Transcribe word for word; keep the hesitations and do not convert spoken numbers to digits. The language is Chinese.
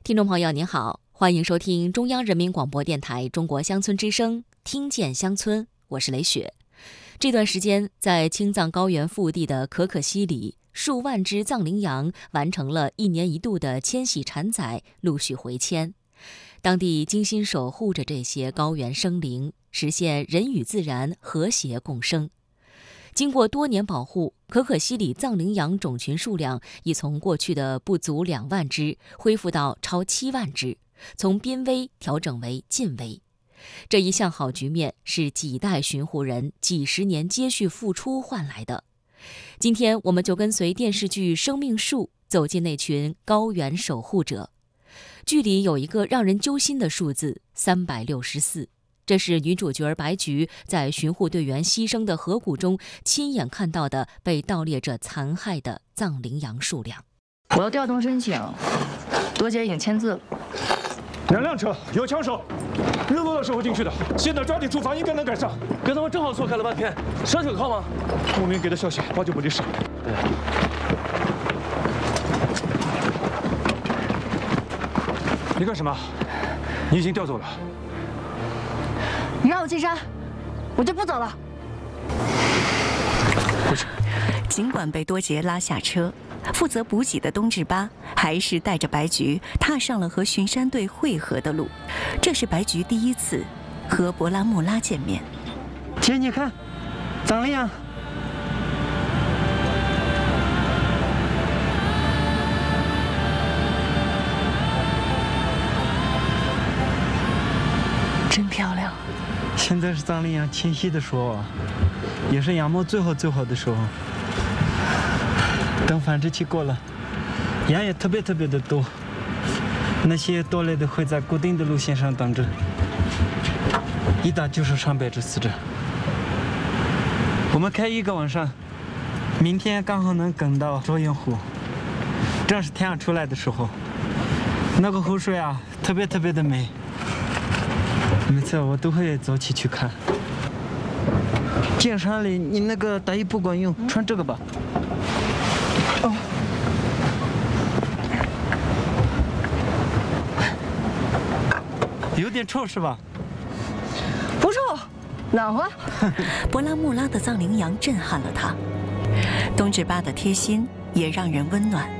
听众朋友您好，欢迎收听中央人民广播电台中国乡村之声，听见乡村，我是雷雪。这段时间，在青藏高原腹地的可可西里，数万只藏羚羊完成了一年一度的迁徙产崽，陆续回迁。当地精心守护着这些高原生灵，实现人与自然和谐共生。经过多年保护，可可西里藏羚羊种群数量已从过去的不足两万只恢复到超七万只，从濒危调整为近危。这一向好局面是几代巡护人几十年接续付出换来的。今天我们就跟随电视剧《生命树》走进那群高原守护者。剧里有一个让人揪心的数字三百六十四，这是女主角白菊在巡护队员牺牲的河谷中亲眼看到的被盗猎者残害的藏羚羊数量。 我要调动申请，多姐已经签字了。 两辆车，有枪手，日落的时候进去的，现在抓紧出发，应该能赶上。 跟他们正好错开了半天，山可靠吗？ 牧民给的消息，八九不离十。 对。 你干什么？你已经调走了。 你让我进山，我就不走了。 回去。 尽管被多杰拉下车，负责补给的东志巴还是带着白菊踏上了和巡山队会合的路。这是白菊第一次和博拉木拉见面。 姐，你看，藏羚羊。 真漂亮。 现在是藏羚羊迁徙的时候，也是羊毛最好最好的时候。等繁殖期过了，羊也特别特别的多。那些盗猎的会在固定的路线上等着，一打就是上百只死者。我们开一个晚上，明天刚好能赶到卓云湖，正是太阳出来的时候，那个湖水啊，特别特别的美。每次我都会早起去看。进山里，你那个大衣不管用，穿这个吧。哦。有点臭是吧？ 不臭，暖和。 博拉木拉的藏羚羊震撼了他，东志巴的贴心也让人温暖。